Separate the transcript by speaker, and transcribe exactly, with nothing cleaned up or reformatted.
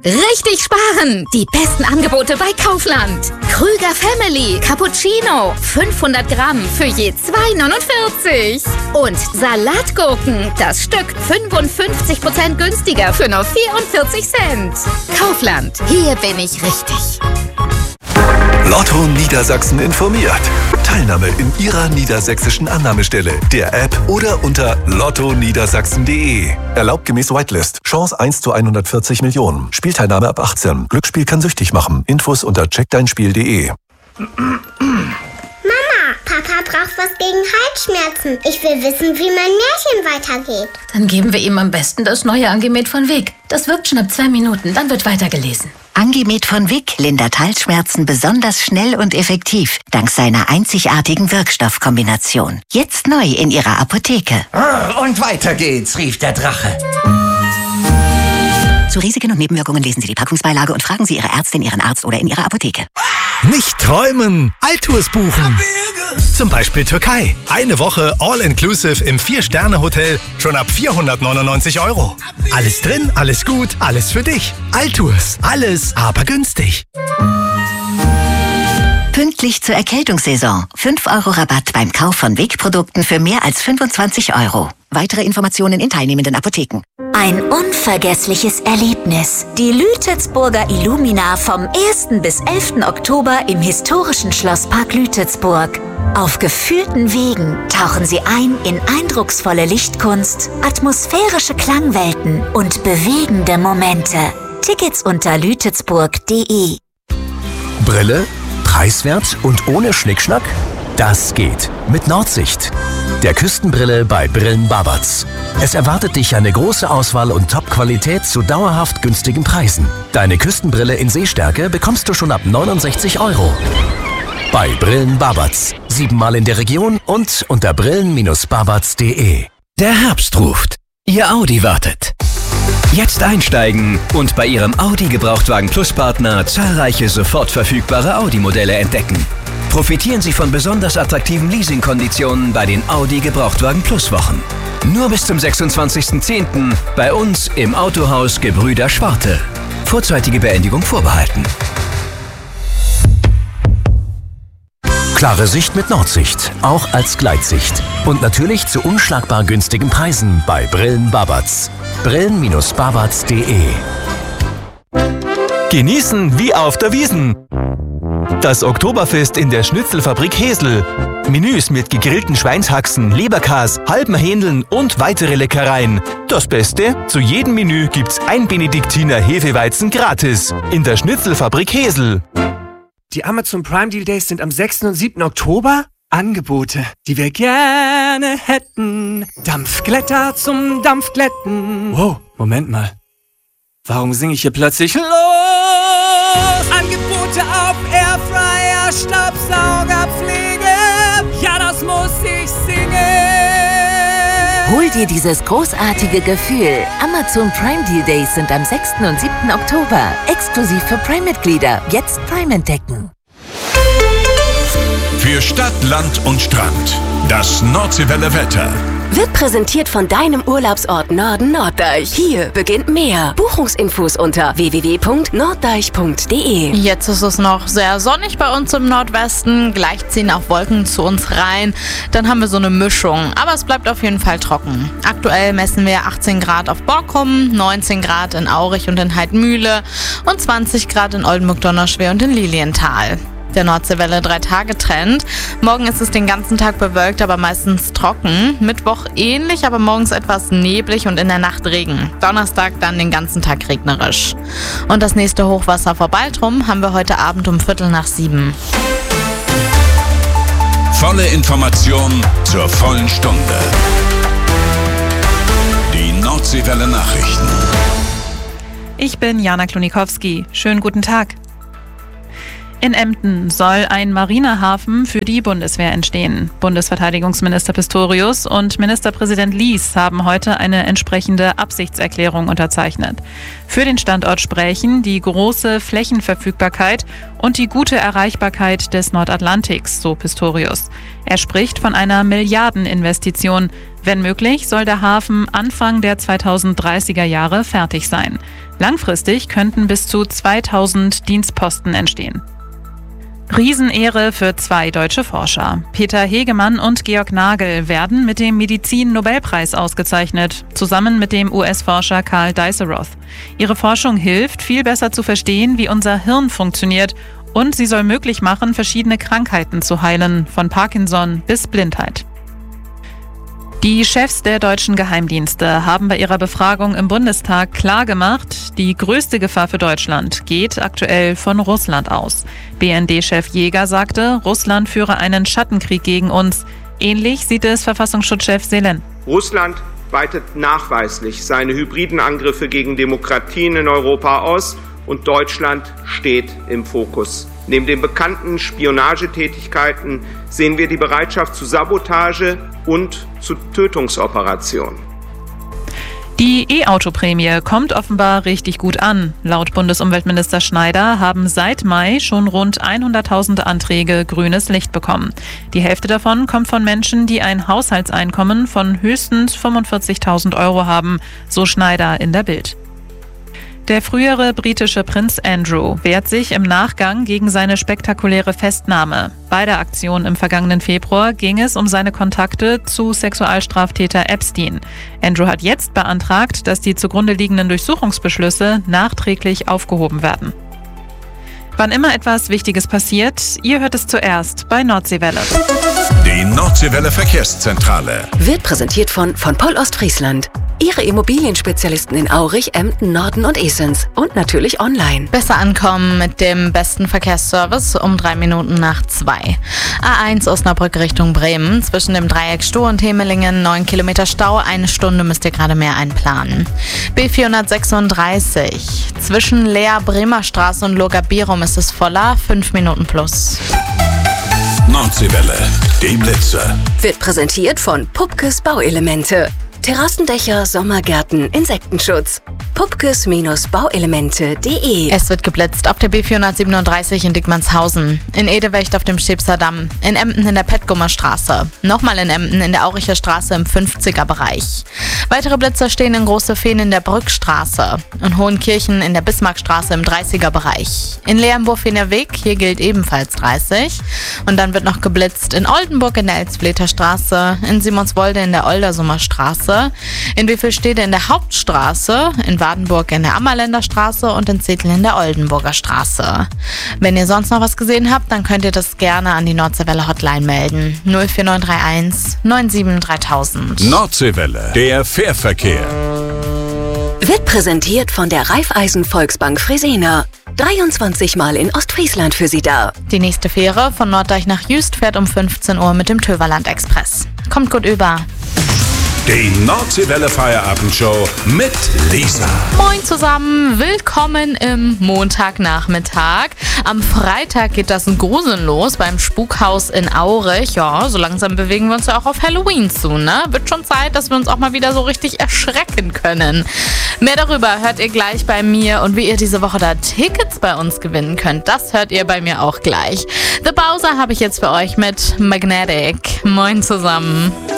Speaker 1: Richtig sparen! Die besten Angebote bei Kaufland. Krüger Family Cappuccino. fünfhundert Gramm für je zwei neunundvierzig. Und Salatgurken. Das Stück fünfundfünfzig Prozent günstiger für nur vierundvierzig Cent. Kaufland. Hier bin ich richtig.
Speaker 2: Lotto Niedersachsen informiert. Teilnahme in Ihrer niedersächsischen Annahmestelle, der App oder unter lotto niedersachsen punkt de. Erlaubt gemäß Whitelist. Chance eins zu hundertvierzig Millionen. Spielteilnahme ab achtzehn. Glücksspiel kann süchtig machen. Infos unter check dein spiel punkt de.
Speaker 3: Papa braucht was gegen Halsschmerzen. Ich will wissen, wie mein Märchen weitergeht.
Speaker 4: Dann geben wir ihm am besten das neue Angemet von Vic. Das wirkt schon ab zwei Minuten, dann wird weitergelesen.
Speaker 5: Angemet von Vic lindert Halsschmerzen besonders schnell und effektiv, dank seiner einzigartigen Wirkstoffkombination. Jetzt neu in Ihrer Apotheke.
Speaker 6: Und weiter geht's, rief der Drache.
Speaker 5: Zu Risiken und Nebenwirkungen lesen Sie die Packungsbeilage und fragen Sie Ihre Ärztin, Ihren Arzt oder in Ihrer Apotheke.
Speaker 7: Nicht träumen, Alltours buchen. Zum Beispiel Türkei. Eine Woche All-Inclusive im Vier-Sterne-Hotel schon ab vierhundertneunundneunzig Euro. Alles drin, alles gut, alles für dich. Alltours, alles aber günstig.
Speaker 5: Pünktlich zur Erkältungssaison. fünf Euro Rabatt beim Kauf von Vic-Produkten für mehr als fünfundzwanzig Euro. Weitere Informationen in teilnehmenden Apotheken.
Speaker 8: Ein unvergessliches Erlebnis. Die Lütetsburger Illumina vom ersten bis elften Oktober im historischen Schlosspark Lütetsburg. Auf geführten Wegen tauchen Sie ein in eindrucksvolle Lichtkunst, atmosphärische Klangwelten und bewegende Momente. Tickets unter lütetsburg punkt de.
Speaker 9: Brille? Preiswert und ohne Schnickschnack? Das geht mit Nordsicht. Der Küstenbrille bei Brillen Babatz. Es erwartet dich eine große Auswahl und Top-Qualität zu dauerhaft günstigen Preisen. Deine Küstenbrille in Sehstärke bekommst du schon ab neunundsechzig Euro. Bei Brillen Babatz. Siebenmal in der Region und unter brillen babatz punkt de.
Speaker 10: Der Herbst ruft. Ihr Audi wartet. Jetzt einsteigen und bei Ihrem Audi Gebrauchtwagen Plus Partner zahlreiche sofort verfügbare Audi-Modelle entdecken. Profitieren Sie von besonders attraktiven Leasingkonditionen bei den Audi Gebrauchtwagen Plus Wochen. Nur bis zum sechsundzwanzigsten zehnten bei uns im Autohaus Gebrüder Schwarte. Vorzeitige Beendigung vorbehalten.
Speaker 9: Klare Sicht mit Nordsicht, auch als Gleitsicht. Und natürlich zu unschlagbar günstigen Preisen bei Brillen Babatz. brillen babatz punkt de.
Speaker 11: Genießen wie auf der Wiesn. Das Oktoberfest in der Schnitzelfabrik Hesel. Menüs mit gegrillten Schweinshaxen, Leberkas, halben Hähndeln und weitere Leckereien. Das Beste, zu jedem Menü gibt's ein Benediktiner Hefeweizen gratis. In der Schnitzelfabrik Hesel.
Speaker 12: Die Amazon Prime Deal Days sind am sechsten und siebten Oktober. Angebote, die wir gerne hätten. Dampfglätter zum Dampfglätten. Wow, Moment mal. Warum singe ich hier plötzlich los? Angebote auf Airfryer, Staubsaugerpflege. Ja, das muss ich singen.
Speaker 8: Hol dir dieses großartige Gefühl. Amazon Prime Deal Days sind am sechsten und siebten Oktober. Exklusiv für Prime-Mitglieder. Jetzt Prime entdecken.
Speaker 13: Für Stadt, Land und Strand. Das Nordseewelle Wetter.
Speaker 14: Wird präsentiert von deinem Urlaubsort Norden Norddeich. Hier beginnt mehr. Buchungsinfos unter w w w punkt norddeich punkt de.
Speaker 15: Jetzt ist es noch sehr sonnig bei uns im Nordwesten. Gleich ziehen auch Wolken zu uns rein. Dann haben wir so eine Mischung. Aber es bleibt auf jeden Fall trocken. Aktuell messen wir achtzehn Grad auf Borkum, neunzehn Grad in Aurich und in Heidmühle und zwanzig Grad in Oldenburg-Donauschwer und in Lilienthal. Der Nordseewelle drei Tage Trend. Morgen ist es den ganzen Tag bewölkt, aber meistens trocken. Mittwoch ähnlich, aber morgens etwas neblig und in der Nacht Regen. Donnerstag dann den ganzen Tag regnerisch. Und das nächste Hochwasser vor Baltrum haben wir heute Abend um Viertel nach sieben.
Speaker 13: Volle Information zur vollen Stunde. Die Nordseewelle Nachrichten.
Speaker 16: Ich bin Jana Klonikowski. Schönen guten Tag. In Emden soll ein Marinehafen für die Bundeswehr entstehen. Bundesverteidigungsminister Pistorius und Ministerpräsident Lies haben heute eine entsprechende Absichtserklärung unterzeichnet. Für den Standort sprechen die große Flächenverfügbarkeit und die gute Erreichbarkeit des Nordatlantiks, so Pistorius. Er spricht von einer Milliardeninvestition. Wenn möglich, soll der Hafen Anfang der zweitausenddreißiger Jahre fertig sein. Langfristig könnten bis zu zweitausend Dienstposten entstehen. Riesenehre für zwei deutsche Forscher. Peter Hegemann und Georg Nagel werden mit dem Medizin-Nobelpreis ausgezeichnet, zusammen mit dem U S-Forscher Karl Deisseroth. Ihre Forschung hilft, viel besser zu verstehen, wie unser Hirn funktioniert, und sie soll möglich machen, verschiedene Krankheiten zu heilen, von Parkinson bis Blindheit. Die Chefs der deutschen Geheimdienste haben bei ihrer Befragung im Bundestag klargemacht, die größte Gefahr für Deutschland geht aktuell von Russland aus. B N D-Chef Jäger sagte, Russland führe einen Schattenkrieg gegen uns. Ähnlich sieht es Verfassungsschutzchef Selen.
Speaker 17: Russland weitet nachweislich seine hybriden Angriffe gegen Demokratien in Europa aus und Deutschland steht im Fokus. Neben den bekannten Spionagetätigkeiten sehen wir die Bereitschaft zu Sabotage und zu Tötungsoperationen.
Speaker 16: Die E-Auto-Prämie kommt offenbar richtig gut an. Laut Bundesumweltminister Schneider haben seit Mai schon rund hunderttausend Anträge grünes Licht bekommen. Die Hälfte davon kommt von Menschen, die ein Haushaltseinkommen von höchstens fünfundvierzigtausend Euro haben, so Schneider in der Bild. Der frühere britische Prinz Andrew wehrt sich im Nachgang gegen seine spektakuläre Festnahme. Bei der Aktion im vergangenen Februar ging es um seine Kontakte zu Sexualstraftäter Epstein. Andrew hat jetzt beantragt, dass die zugrunde liegenden Durchsuchungsbeschlüsse nachträglich aufgehoben werden. Wann immer etwas Wichtiges passiert, ihr hört es zuerst bei Nordseewelle.
Speaker 13: Die Nordseewelle Verkehrszentrale
Speaker 14: Wird präsentiert von von Poll Ostfriesland. Ihre Immobilienspezialisten in Aurich, Emden, Norden und Esens. Und natürlich online.
Speaker 15: Besser ankommen mit dem besten Verkehrsservice um drei Minuten nach zwei. A eins Osnabrück Richtung Bremen. Zwischen dem Dreieck Stoh und Hemelingen neun Kilometer Stau. Eine Stunde müsst ihr gerade mehr einplanen. B vierhundertsechsunddreißig. Zwischen Leer Bremer Straße und Logabirum ist es voller. fünf Minuten plus.
Speaker 13: Nordseewelle, die Blitzer.
Speaker 14: Wird präsentiert von Pupkes Bauelemente. Terrassendächer, Sommergärten, Insektenschutz. Pupkes Bauelemente punkt de.
Speaker 15: Es wird geblitzt auf der B vierhundertsiebenunddreißig in Dickmannshausen, in Edewecht auf dem Schäbser Damm, in Emden in der Pettgummer Straße, nochmal in Emden in der Auricher Straße im fünfziger Bereich. Weitere Blitzer stehen in Großefehn in der Brückstraße, in Hohenkirchen in der Bismarckstraße im dreißiger Bereich. In Lehenburg-Fener Weg, hier gilt ebenfalls dreißig. Und dann wird noch geblitzt in Oldenburg in der Elsfleter Straße, in Simonswolde in der Oldersumer Straße, in Wiefelstede in der Hauptstraße, in Wadenburg in der Ammerländer Straße und in Zettel in der Oldenburger Straße. Wenn ihr sonst noch was gesehen habt, dann könnt ihr das gerne an die Nordseewelle Hotline melden. null vier neun drei eins neun sieben dreitausend.
Speaker 13: Nordseewelle, der Fährverkehr.
Speaker 14: Wird präsentiert von der Raiffeisen Volksbank Fresena. dreiundzwanzig Mal in Ostfriesland für Sie da.
Speaker 15: Die nächste Fähre von Norddeich nach Jüst fährt um fünfzehn Uhr mit dem Töverland Express. Kommt gut über.
Speaker 13: Die Nordseewelle Feierabendshow mit Lisa.
Speaker 15: Moin zusammen, willkommen im Montagnachmittag. Am Freitag geht das Gruseln los beim Spukhaus in Aurich. Ja, so langsam bewegen wir uns ja auch auf Halloween zu, ne? Wird schon Zeit, dass wir uns auch mal wieder so richtig erschrecken können. Mehr darüber hört ihr gleich bei mir und wie ihr diese Woche da Tickets bei uns gewinnen könnt, das hört ihr bei mir auch gleich. The Bowser habe ich jetzt für euch mit Magnetic. Moin zusammen.